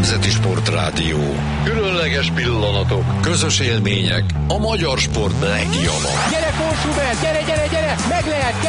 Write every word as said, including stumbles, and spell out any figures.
Nemzeti Sportrádió. Különleges pillanatok, közös élmények, a magyar sport legjobb. Gyere, Kósubert, gyere, gyere, gyere, meg lehet!